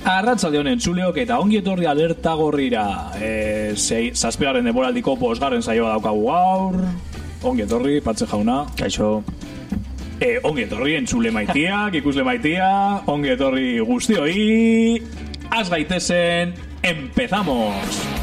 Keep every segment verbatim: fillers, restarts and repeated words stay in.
Arratsaldeon entzuleok eta ongi etorri alerta gorrira. Eh, zazpigarren denboraldiko bosgarren saioa daukagu gaur. Ongi etorri, Patxe jauna. Kaixo. Eh, ongi etorri entzule maitiak, ikusle maitia. Ongi etorri guztioi. Az gaitezen, empezamos.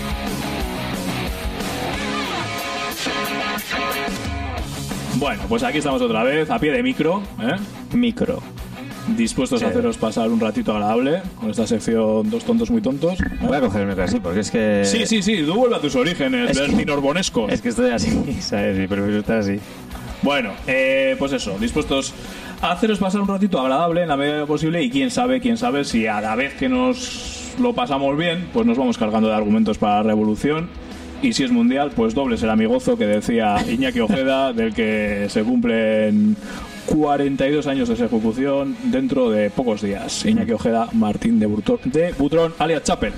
Bueno, pues aquí estamos otra vez, a pie de micro, ¿eh? Micro. Dispuestos sí. a haceros pasar un ratito agradable con esta sección Dos tontos muy tontos, ¿eh? Voy a coger el micro así porque es que... Sí, sí, sí, tú vuelve a tus orígenes, es bertinorbonescos. Es que estoy así, ¿sabes? Y prefiero estar así. Bueno, eh, pues eso, dispuestos a haceros pasar un ratito agradable en la medida de lo posible y quién sabe, quién sabe si a la vez que nos lo pasamos bien, pues nos vamos cargando de argumentos para la revolución. Y si es mundial, pues doble será mi gozo, que decía Iñaki Ojeda, del que se cumplen cuarenta y dos años de su ejecución dentro de pocos días. Iñaki Ojeda Martín de, Burto, de Butrón, alias Chapel.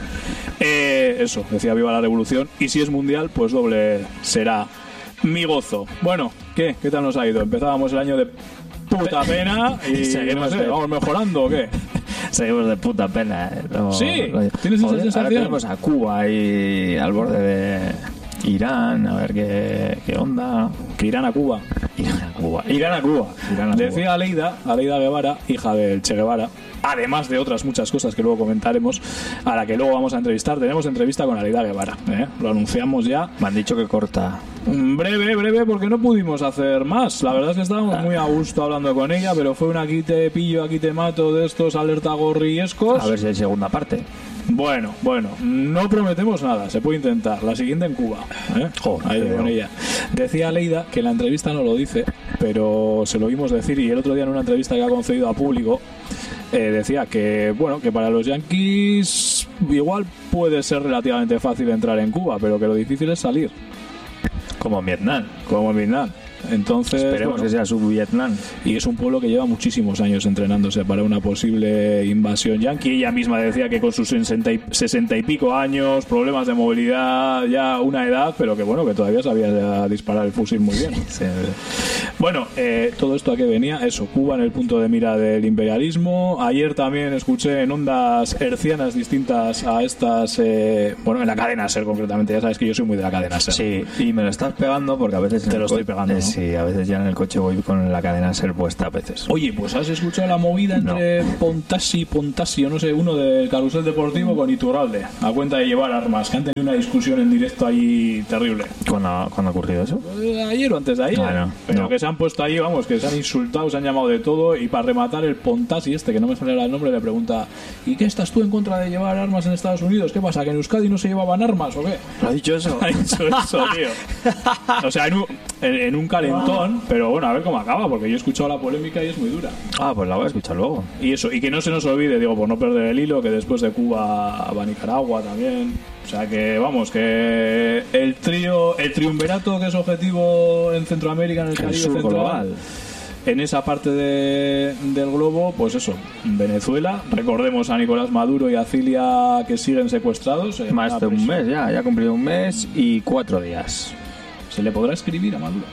Eh, eso, decía viva la revolución. Y si es mundial, pues doble será mi gozo. Bueno, ¿qué? ¿Qué tal nos ha ido? Empezábamos el año de puta pena y no sé, ¿vamos mejorando o qué? Seguimos de puta pena, ¿eh? No, sí, no, ¿tienes esa sensación? Ahora tenemos a Cuba ahí al borde de Irán, a ver qué, qué onda. Que Irán a Cuba. Irán a Cuba. Irán a Cuba. Irán a Decía Cuba. Aleida, Aleida Guevara, hija del Che Guevara, además de otras muchas cosas que luego comentaremos, a la que luego vamos a entrevistar. Tenemos entrevista con Aleida Guevara, ¿eh? Lo anunciamos ya. Me han dicho que corta. Breve, breve, porque no pudimos hacer más. La verdad es que estábamos muy a gusto hablando con ella, pero fue un aquí te pillo, aquí te mato de estos alerta gorriescos. A ver si hay segunda parte. Bueno, bueno, no prometemos nada, se puede intentar. La siguiente en Cuba, ¿eh? Joder, ahí con ella. Decía Leida que en la entrevista no lo dice, pero se lo oímos decir, y el otro día en una entrevista que ha concedido a público eh, decía que, bueno, que para los yanquis igual puede ser relativamente fácil entrar en Cuba, pero que lo difícil es salir. Como en Vietnam. Como en Vietnam. Entonces, esperemos bueno, que sea su Vietnam. Y es un pueblo que lleva muchísimos años entrenándose para una posible invasión yanqui. Ella misma decía que con sus sesenta y, sesenta y pico años, problemas de movilidad, ya una edad, pero que bueno, que todavía sabía disparar el fusil muy bien. Sí. Bueno, eh, todo esto a qué venía, eso, Cuba en el punto de mira del imperialismo. Ayer también escuché en ondas hercianas distintas a estas, eh, bueno, en la cadena SER concretamente, ya sabes que yo soy muy de la cadena SER. Sí, y me lo estás pegando porque a veces te lo estoy pegando, ¿no? Sí, a veces ya en el coche voy con la cadena SER puesta a veces. Oye, pues has escuchado la movida entre no. Pontasi, Pontasi, o no sé, uno del carrusel deportivo con Iturralde, a cuenta de llevar armas, que han tenido una discusión en directo ahí terrible. ¿Cuándo ha, ¿cuándo ha ocurrido eso? Pues ayer o antes de ayer. Ah, no, pero no. que se han puesto ahí, vamos, que se han insultado, se han llamado de todo, y para rematar el Pontasi este, que no me sale el nombre, le pregunta: ¿y qué estás tú en contra de llevar armas en Estados Unidos? ¿Qué pasa, que en Euskadi no se llevaban armas o qué? ¿Lo ha dicho eso? Ha dicho eso, tío. O sea, en un, en, en un calentón, pero bueno, a ver cómo acaba, porque yo he escuchado la polémica y es muy dura. Ah, pues la voy a escuchar luego. Y eso, y que no se nos olvide, digo, por no perder el hilo, que después de Cuba va Nicaragua también. O sea que, vamos, que el trío, el triunvirato que es objetivo en Centroamérica, en el Caribe sur central, global. En esa parte de, del globo, pues eso, Venezuela, recordemos a Nicolás Maduro y a Cilia, que siguen secuestrados. Más de un mes ya, ya ha cumplido un mes y cuatro días. ¿Se le podrá escribir a Maduro?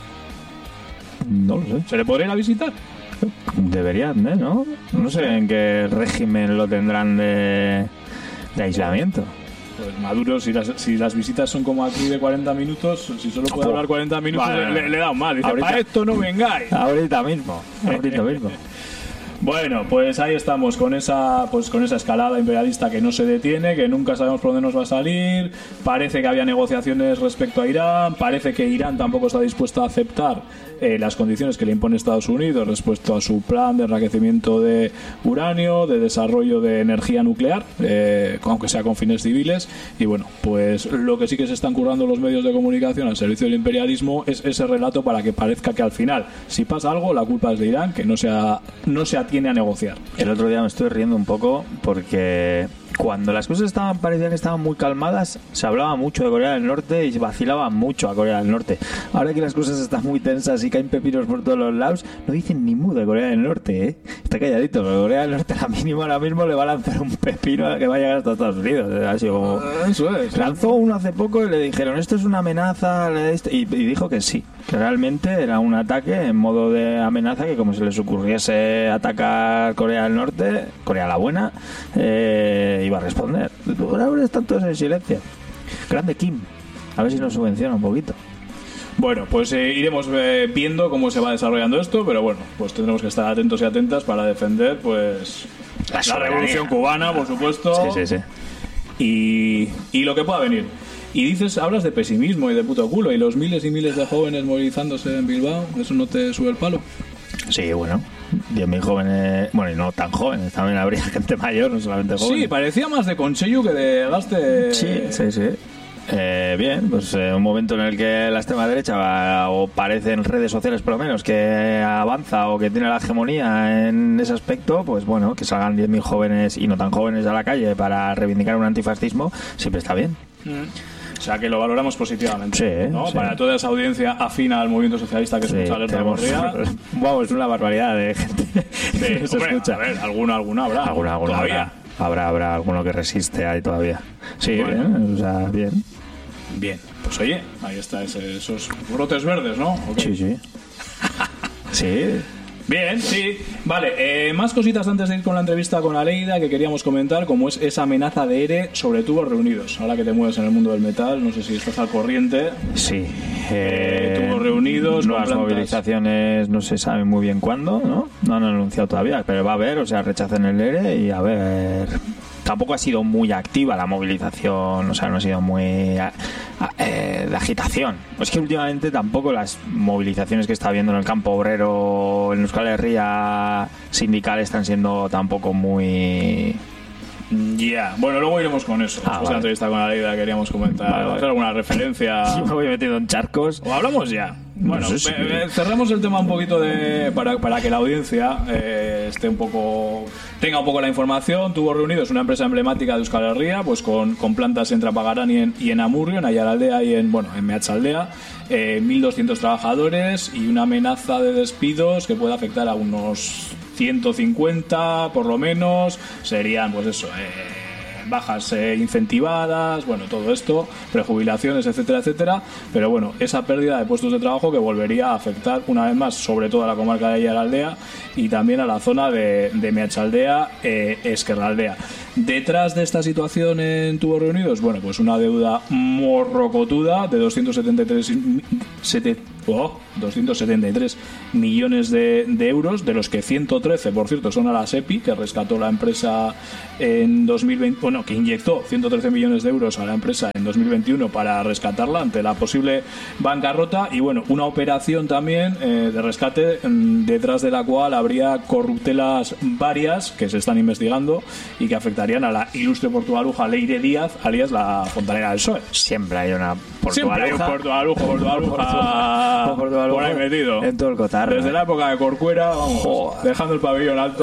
No lo sé. ¿Se le podrá ir a visitar? Deberían, ¿eh? ¿No? No sé en qué régimen lo tendrán de, de aislamiento. Pues Maduro, si las, si las visitas son como aquí de cuarenta minutos, si solo puede oh, hablar cuarenta minutos, vale, le, le da un mal. Dice, ahorita, para esto no vengáis. Ahorita mismo, ahorita mismo. Bueno, pues ahí estamos con esa, pues con esa escalada imperialista que no se detiene, que nunca sabemos por dónde nos va a salir. Parece que había negociaciones respecto a Irán, parece que Irán tampoco está dispuesta a aceptar eh, las condiciones que le impone Estados Unidos respecto a su plan de enriquecimiento de uranio, de desarrollo de energía nuclear, eh, aunque sea con fines civiles. Y bueno, pues lo que sí que se están currando los medios de comunicación al servicio del imperialismo es ese relato para que parezca que al final, si pasa algo, la culpa es de Irán, que no se ha, no se ha tiene a negociar. El otro día me estoy riendo un poco porque cuando las cosas estaban parecían que estaban muy calmadas, se hablaba mucho de Corea del Norte y se vacilaba mucho a Corea del Norte. Ahora que las cosas están muy tensas y caen pepinos por todos los lados, no dicen ni mu de Corea del Norte, ¿eh? Está calladito, pero Corea del Norte a la mínima ahora mismo le va a lanzar un pepino a que va a llegar hasta Estados Unidos. Así como... Eso es. Lanzó uno hace poco y le dijeron, esto es una amenaza, y, y dijo que sí, que realmente era un ataque en modo de amenaza, que como se les ocurriese atacar Corea del Norte, Corea la buena, eh, iba a responder. Ahora están todos en silencio. Grande Kim, a ver si nos subvenciona un poquito. Bueno, pues eh, iremos eh, viendo cómo se va desarrollando esto, pero bueno, pues tendremos que estar atentos y atentas para defender pues la, la revolución cubana, por supuesto. Sí, sí, sí. Y, y lo que pueda venir. Y dices, hablas de pesimismo y de puto culo, y los miles y miles de jóvenes movilizándose en Bilbao, ¿eso no te sube el palo? Sí, bueno, diez mil jóvenes, bueno, y no tan jóvenes, también habría gente mayor, no solamente jóvenes. Sí, parecía más de Consello que de Gaste. Sí, sí, sí. Eh, bien, pues eh, un momento en el que la extrema derecha va, o parece en redes sociales por lo menos que avanza o que tiene la hegemonía en ese aspecto, pues bueno, que salgan diez mil jóvenes y no tan jóvenes a la calle para reivindicar un antifascismo, siempre está bien. Mm. O sea, que lo valoramos positivamente, sí, ¿no? Sí. Para toda esa audiencia afina al movimiento socialista que sí, escucha Alerta tenemos, Gorria. Vamos, es una barbaridad de gente Sí, que se hombre, escucha. a ver, alguna, alguna habrá. Alguna, alguna todavía. habrá. Habrá, habrá alguno que resiste ahí todavía. Sí, Bueno. bien, o sea, bien. Bien, pues oye, ahí está ese, esos brotes verdes, ¿no? ¿O qué? Sí, sí. Sí. Bien, sí. Vale, eh, más cositas antes de ir con la entrevista con Aleida que queríamos comentar, como es esa amenaza de ERE sobre tubos reunidos. Ahora que te mueves en el mundo del metal, no sé si estás al corriente. Sí. Eh, tubos reunidos, nuevas con plantas. movilizaciones, no se sabe muy bien cuándo, ¿no? No han anunciado todavía, pero va a haber, o sea, rechazan el ERE y a ver... Tampoco ha sido muy activa la movilización, o sea, no ha sido muy a, a, eh, de agitación. Es que últimamente tampoco las movilizaciones que está habiendo en el campo obrero, en Euskal Herria, sindical, están siendo tampoco muy... Ya, yeah. Bueno, luego iremos con eso. Ah, Después de vale. la entrevista con Aleida queríamos comentar, Vale, vale. hacer alguna referencia. Sí, me voy metiendo en charcos. ¿O hablamos ya? Bueno, No sé si- eh, eh, cerramos el tema un poquito de para, para que la audiencia eh, esté un poco tenga un poco la información. Tubos Reunidos, una empresa emblemática de Euskal Herria, pues con, con plantas en Trapagarán y en, y en Amurrio, en Ayaraldea y en bueno en Meatzaldea, eh, mil doscientos trabajadores y una amenaza de despidos que puede afectar a unos ciento cincuenta por lo menos. Serían pues eso, eh, bajas eh, incentivadas, bueno, todo esto, prejubilaciones, etcétera, etcétera, pero bueno, esa pérdida de puestos de trabajo que volvería a afectar una vez más sobre todo a la comarca de Ayaraldea y también a la zona de, de Meatzaldea, eh, Esquerraldea. Detrás de esta situación en Tubos Reunidos, bueno, pues una deuda morrocotuda de doscientos setenta y tres sete, oh, doscientos setenta y tres millones de, de euros, de los que ciento trece, por cierto, son a la SEPI, que rescató la empresa en dos mil veinte, bueno, que inyectó ciento trece millones de euros a la empresa en dos mil veintiuno para rescatarla ante la posible bancarrota y bueno, una operación también eh, de rescate mm, detrás de la cual habría corruptelas varias que se están investigando y que afectarían a la ilustre portugaluja Leire Díaz, alias la fontanera del P S O E. Siempre hay una Siempre hay un portugaluja. portugalujo, portugaluja, Un portugalujo por ahí metido. en todo el cotarro. Desde la época de Corcuera, vamos, Joder. dejando el pabellón alto.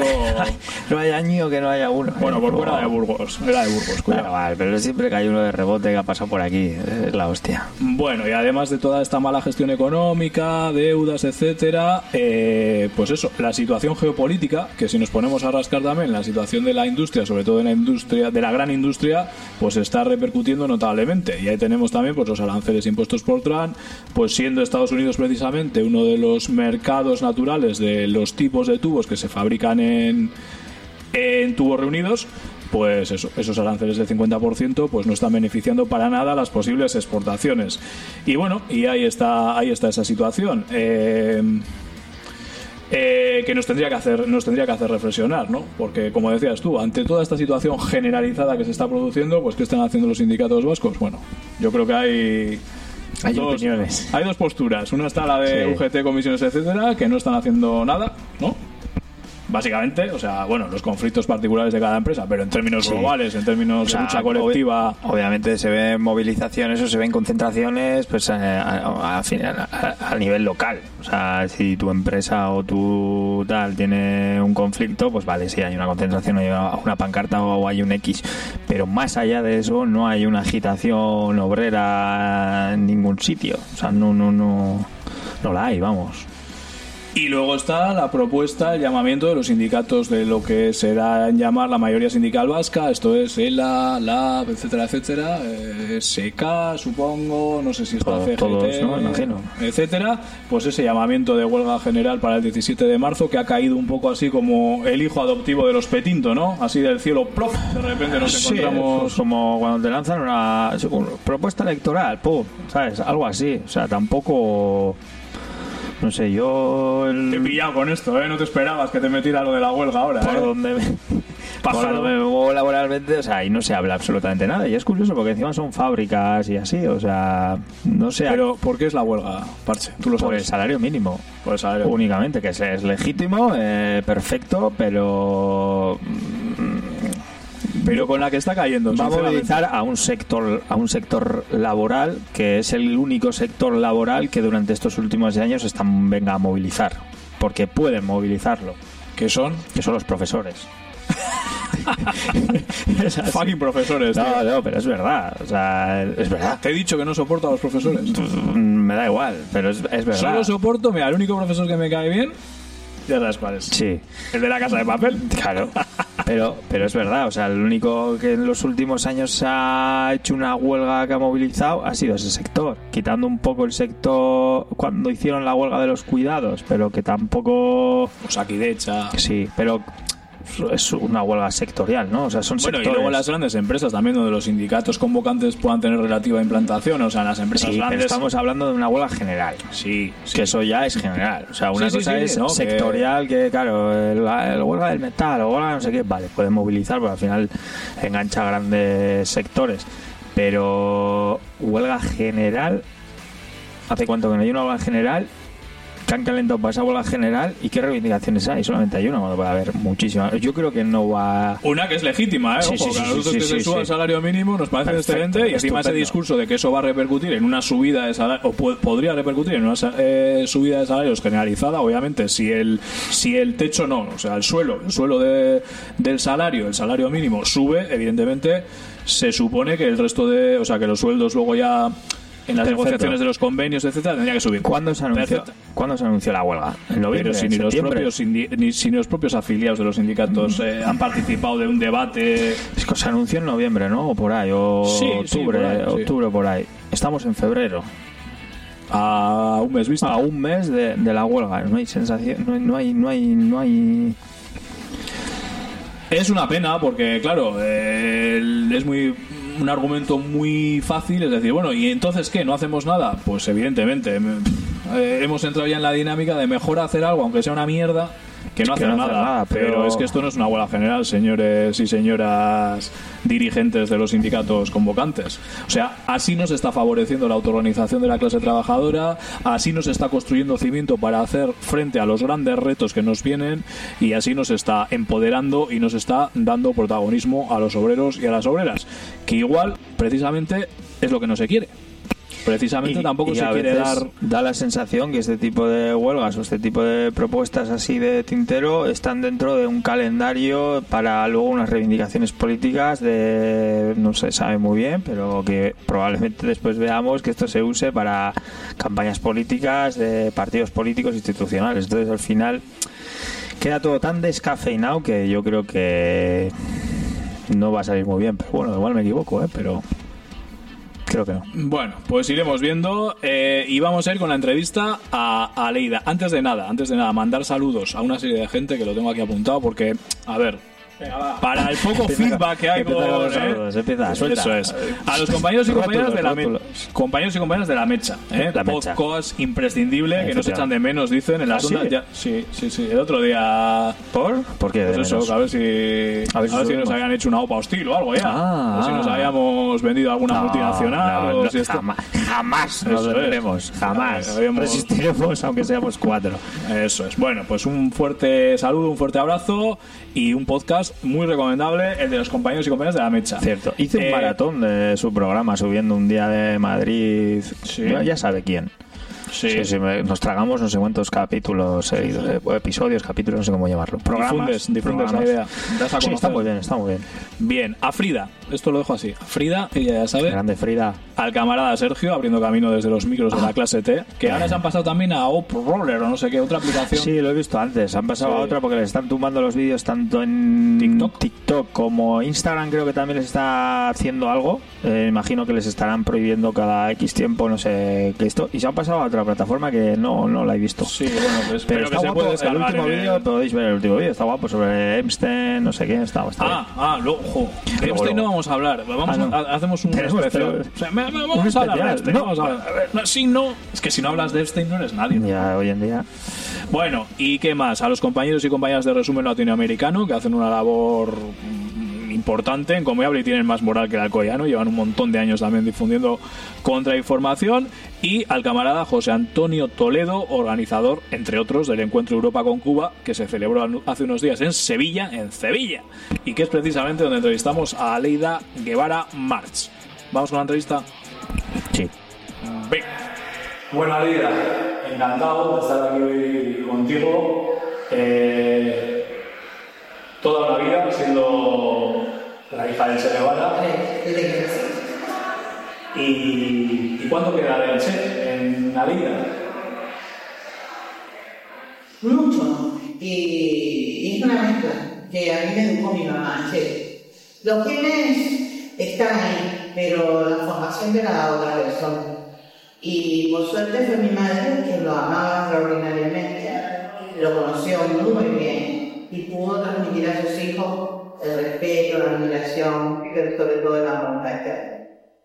No hay año que no haya uno. Bueno, Corcuera Oh. de Burgos, era de Burgos, Bueno, cuidado. vale, pero siempre que hay uno de rebote que ha pasado por aquí, es la hostia. Bueno, y además de toda esta mala gestión económica, deudas, etcétera, eh, pues eso, la situación geopolítica, que si nos ponemos a rascar también la situación de la industria, sobre todo en la industria, de la gran industria, pues está repercutiendo notablemente. Y ahí tenemos también pues los aranceles impuestos por Trump, pues siendo Estados Unidos precisamente uno de los mercados naturales de los tipos de tubos que se fabrican en, en Tubos Reunidos, pues eso, esos aranceles del cincuenta por ciento pues no están beneficiando para nada las posibles exportaciones. Y bueno, y ahí está, ahí está esa situación. Eh, eh, que nos tendría que hacer nos tendría que hacer reflexionar, ¿no? Porque como decías tú, ante toda esta situación generalizada que se está produciendo, pues ¿qué están haciendo los sindicatos vascos? Bueno, yo creo que hay Hay dos, opiniones. hay dos posturas. Una está la de Sí. U G T, comisiones, etcétera, que no están haciendo nada, ¿no? básicamente, o sea, bueno, los conflictos particulares de cada empresa, pero en términos Sí. globales, en términos O sea, de lucha colectiva. obvi- obviamente se ven movilizaciones o se ven concentraciones pues a, a- a fin- a- a- a nivel local. O sea, si tu empresa o tu tal tiene un conflicto, pues vale, sí, hay una concentración, hay una pancarta o hay un X. Pero más allá de eso no hay una agitación obrera en ningún sitio. O sea, no, no, no, no la hay, vamos. Y luego está la propuesta, el llamamiento de los sindicatos de lo que se da en llamar la mayoría sindical vasca, esto es ELA, LAB, etcétera, etcétera, eh, S K, supongo, no sé si está Todo- C G T, todos, ¿no? Imagino. etcétera, pues ese llamamiento de huelga general para el diecisiete de marzo que ha caído un poco así como el hijo adoptivo de los Petinto, ¿no? Así del cielo, ¡plop! De repente nos Sí, encontramos... pues como cuando te lanzan una, una propuesta electoral, pum, ¿sabes? Algo así. O sea, tampoco... No sé, yo... el- Te he pillado con esto, ¿eh? No te esperabas que te metiera lo de la huelga ahora, por ¿eh? donde me, por Pájaro. donde me muevo laboralmente, o sea, y no se habla absolutamente nada. Y es curioso porque encima son fábricas y así, o sea, no sé... Pero, ¿por qué es la huelga, Parche? Tú lo por el sabes. salario mínimo. Por el salario. Únicamente, que es, es legítimo, eh, perfecto, pero... Pero con la que está cayendo, Va a sinceramente. movilizar a un sector a un sector laboral que es el único sector laboral que durante estos últimos años están venga a movilizar, porque pueden movilizarlo, ¿Qué son? que son los profesores. Es así. Fucking profesores, tío. No, no, pero es verdad, o sea, es verdad. Te he dicho que no soporto a los profesores. Me da igual, pero es, es verdad. Solo soporto, mira, el único profesor que me cae bien, ya sabes cuál es. Sí, El de la casa de papel. claro. Pero, pero es verdad, o sea, el único que en los últimos años ha hecho una huelga que ha movilizado ha sido ese sector, quitando un poco el sector cuando hicieron la huelga de los cuidados, pero que tampoco... Osakidecha. Sí, pero es una huelga sectorial, ¿no? O sea, son Bueno, y sectores... luego las grandes empresas también, donde los sindicatos convocantes puedan tener relativa implantación. O sea, en las empresas Sí, pero grandes. estamos hablando de una huelga general. Sí, sí. Que eso ya es general. O sea, una Sí, sí, cosa sí, es ¿no? sectorial, que, claro, el, el huelga del metal o huelga no sé qué, vale, puede movilizar, porque al final engancha a grandes sectores. Pero huelga general, ¿hace cuánto que no hay una huelga general? ¿Que han calentado para esa huelga general? ¿Y qué reivindicaciones hay? Solamente hay una, cuando puede haber muchísimas. Yo creo que no va... Una que es legítima, ¿eh? Sí, Ojo, sí, que a sí, nosotros sí, que sí, se sí, suba sí. el salario mínimo nos parece Perfecto, excelente, y encima ese estupendo. discurso de que eso va a repercutir en una subida de salario, o pu- podría repercutir en una sa- eh, subida de salarios generalizada, obviamente, si el si el techo no, o sea, el suelo, el suelo de, del salario, el salario mínimo sube, evidentemente se supone que el resto de, o sea, que los sueldos luego ya en las Perfecto. negociaciones de los convenios, etcétera, tendría que subir. ¿Cuándo se anunció, Perfecto. ¿cuándo se anunció la huelga? ¿En noviembre? Pero si ¿En ni los, septiembre? propios sindi- ni, si ni los propios afiliados de los sindicatos eh, han participado de un debate. Es que se anunció en noviembre, ¿no? O por ahí, o Sí, sí, octubre, por ahí, sí. octubre por ahí. Estamos en febrero. A un mes vista. A un mes de, de la huelga. No hay sensación, no hay, no hay, no hay, no hay... Es una pena porque, claro, eh, es muy un argumento muy fácil, es decir, bueno, ¿y entonces qué? ¿No hacemos nada? Pues evidentemente, em, eh, hemos entrado ya en la dinámica de mejor hacer algo, aunque sea una mierda, que no Que hacer no nada. hacer nada, pero... pero- es que esto no es una huelga general, señores y señoras dirigentes de los sindicatos convocantes. O sea, así nos está favoreciendo la autoorganización de la clase trabajadora, así nos está construyendo cimiento para hacer frente a los grandes retos que nos vienen, y así nos está empoderando y nos está dando protagonismo a los obreros y a las obreras, que igual, precisamente, es lo que no se quiere. Precisamente Y- tampoco y se a quiere veces dar... da la sensación que este tipo de huelgas o este tipo de propuestas así de tintero están dentro de un calendario para luego unas reivindicaciones políticas de no se sabe muy bien, pero que probablemente después veamos que esto se use para campañas políticas de partidos políticos institucionales. Entonces al final queda todo tan descafeinado que yo creo que no va a salir muy bien. Pero bueno, igual me equivoco, ¿eh? Pero creo que no. Bueno, pues iremos viendo, eh, y vamos a ir con la entrevista a, a Leida. Antes de nada, antes de nada, mandar saludos a una serie de gente que lo tengo aquí apuntado porque, a ver, Venga, va. Para el poco feedback que hay empieza con, con los ¿eh? saludos, empieza, suelta. Eso es. A los compañeros y compañeras Rótulos, de la me- rótulos. compañeros y compañeras de la Mecha, ¿eh? La Mecha. Podcast imprescindible que nos echan de menos, dicen en las ¿Ah, sí? ondas. Ya, sí, sí, sí. El otro día. ¿Por? ¿Por qué? Pues de eso, menos? a ver si, A ver si a ver si nos subimos. habían hecho una OPA hostil o algo ya. Ah, a ver si nos ah. habíamos vendido a alguna No, multinacional. no, o no, si esto- jamás, jamás nos Eso es. venderemos, jamás. Habíamos- Resistiremos aunque seamos cuatro. Eso es. Bueno, pues un fuerte saludo, un fuerte abrazo y un podcast muy recomendable, el de los compañeros y compañeras de la Mecha. Cierto. Hice un Eh, maratón de su programa subiendo un día de Madrid. Sí. Ya, ya sabe quién. Sí. Sí, sí, me- nos tragamos no sé cuántos capítulos, eh, eh, episodios, capítulos, no sé cómo llamarlo. Programas. Difundes, difundes la programas. idea. Das a Sí, está conocer. muy bien, está muy bien. Bien, a Frida, esto lo dejo así. A Frida, ella ya sabe. Grande Frida. Al camarada Sergio, abriendo camino desde los micros de la clase T, que ahora se han pasado también a Op Roller o no sé qué, otra aplicación. Sí, lo he visto antes. Han pasado Sí. a otra porque les están tumbando los vídeos tanto en TikTok. TikTok como Instagram. Creo que también les está haciendo algo. Eh, imagino que les estarán prohibiendo cada X tiempo, no sé qué esto. Y se han pasado a otra plataforma que no, no la he visto. Sí, bueno, pues, Pero, pero que está se guapo. puede El descargar. último en el- vídeo, podéis ver el último vídeo. Está guapo sobre Epstein, no sé qué. Está, está Ah, ah, luego, jo, de Luego, Epstein no luego. vamos a hablar. Vamos Ah, no. a- hacemos un Tenemos- especial. tenemos- O sea, me- me- un vamos a hablar de especial. Epstein. No, vamos a hablar. a ver. No, sí, no. Es que si no hablas de Epstein no eres nadie. bien. Ya hoy en día. Bueno, ¿y qué más? A los compañeros y compañeras de Resumen Latinoamericano que hacen una labor mm, importante, encomiable y tienen más moral que el alcoyano, llevan un montón de años también difundiendo contrainformación, y al camarada José Antonio Toledo, organizador, entre otros, del Encuentro Europa con Cuba, que se celebró anu- hace unos días en Sevilla, en Sevilla, y que es precisamente donde entrevistamos a Aleida Guevara March. ¿Vamos con la entrevista? Sí. Venga. Bueno, Aleida, encantado de estar aquí hoy contigo. Eh, toda una vida siendo la hija del Che Guevara. ¿Y, ¿Y cuánto queda del Che en la vida? Mucho. Y, y es una mezcla que a mí me educó mi mamá. Che. Los genes están ahí, pero la formación te la da otra persona. Y por suerte fue mi madre que lo amaba extraordinariamente, lo conoció muy bien y pudo transmitir a sus hijos el respeto, la admiración, pero sobre todo el amor paterno.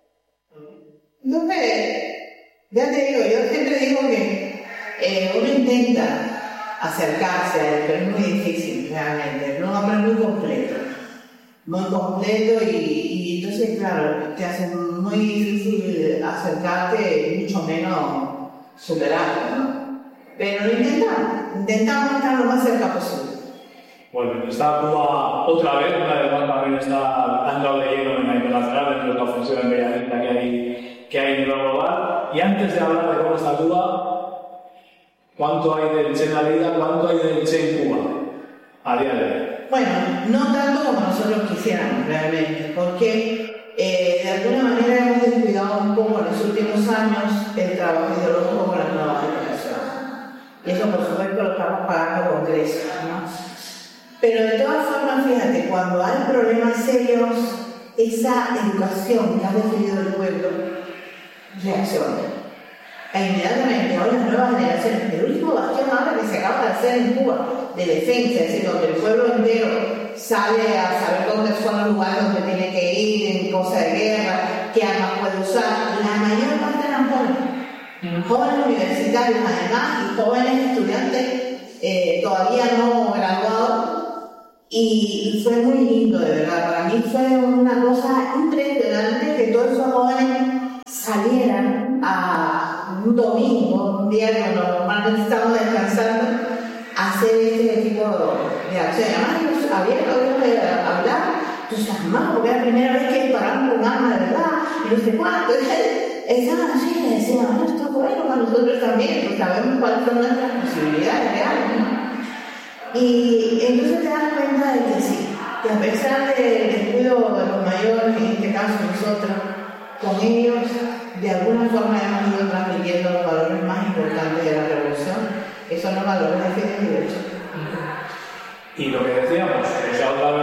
Entonces, ya te digo, yo siempre digo que eh, uno intenta acercarse a él, pero es muy difícil realmente. Es un hombre muy completo, muy completo y, y entonces, claro, te hace muy difícil acercarte, mucho menos superarlo, ¿no? Pero lo intentamos, intentamos estar lo más cerca posible. Bueno, está Cuba otra vez, una vez más también está andando de lleno en la internacional dentro de la ofensiva imperialista que hay, que hay a nivel global. Y antes de hablar de cómo está Cuba, ¿cuánto hay del Che en la vida? ¿Cuánto hay del Che en Cuba a día de hoy? Bueno, no tanto como nosotros quisiéramos realmente, porque eh, de alguna manera hemos descuidado un poco en los últimos años el trabajo ideológico con las nuevas generaciones. Y eso, por supuesto, lo estamos pagando con creces, ¿no? Pero de todas formas, fíjate, cuando hay problemas serios, esa educación que ha recibido el pueblo reacciona. E inmediatamente ahora las nuevas generaciones, el último bastión ahora que se acaba de hacer en Cuba, de defensa, es decir, donde el pueblo entero sale a saber dónde son los lugares donde tiene que ir, en cosa de guerra, qué armas puede usar, la mayor parte eran jóvenes, jóvenes universitarios además, y jóvenes estudiantes eh, todavía no graduados. Y, y fue muy lindo, de verdad. Para mí fue una cosa impresionante que todos esos jóvenes salieran a un domingo, un día que normalmente estamos descansando, a hacer este tipo de acción. Además, ellos habían oído hablar entusiasmados porque era la primera vez que disparaban con arma de verdad y no sé cuánto. Estaban así y decían, bueno, esto es bueno para nosotros también, pues sabemos cuáles son nuestras posibilidades reales, ¿no? Y entonces te das cuenta de que sí, que a pesar del descuido de los mayores, en este caso nosotros, con ellos de alguna forma hemos ido transmitiendo los valores más importantes de la revolución, que son los valores de fe y derecho. Y lo que decíamos, o sea, otra vez